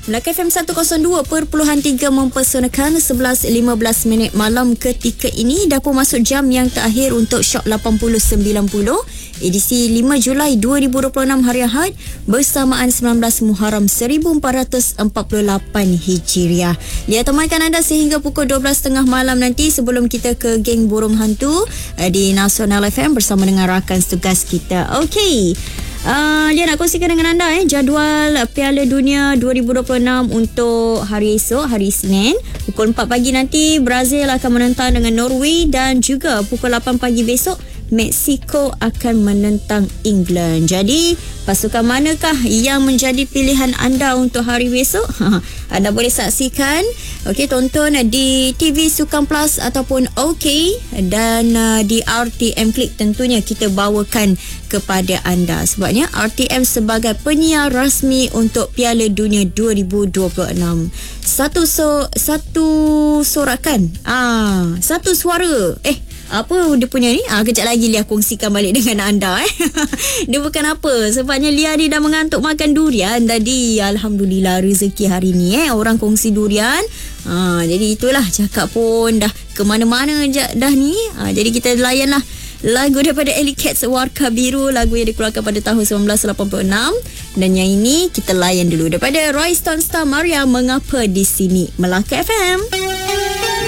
Melaka FM 102.3 mempersonakan 11.15 minit malam ketika ini. Dah pun masuk jam yang terakhir untuk Shock 80-90 edisi 5 Julai 2026 hari Ahad bersamaan 19 Muharram 1448 Hijriah. Dia temankan anda sehingga pukul 12.30 malam nanti sebelum kita ke geng burung hantu di Nasional FM bersama dengan rakan tugas kita. Okey. Dia nak kongsikan dengan anda jadual Piala Dunia 2026 untuk hari esok, hari Isnin. Pukul 4 pagi nanti Brazil akan menentang dengan Norway dan juga pukul 8 pagi besok Mexico akan menentang England. Jadi, pasukan manakah yang menjadi pilihan anda untuk hari besok? Anda boleh saksikan, tonton di TV Sukan Plus ataupun OK dan di RTM Klik tentunya kita bawakan kepada anda. Sebabnya RTM sebagai penyiar rasmi untuk Piala Dunia 2026. Satu sorakan. Satu suara. Apa dia punya ni? Kejap lagi Lia kongsikan balik dengan anda. Dia bukan apa. Sebabnya Lia ni dah mengantuk makan durian tadi. Alhamdulillah rezeki hari ni orang kongsi durian. Jadi itulah cakap pun dah ke mana-mana dah ni. Jadi kita layanlah lagu daripada Ellie Cats Warka Biru, lagu yang dikeluarkan pada tahun 1986. Dan yang ini kita layan dulu daripada Roy Stone Star Maria, Mengapa di Sini, Melaka FM.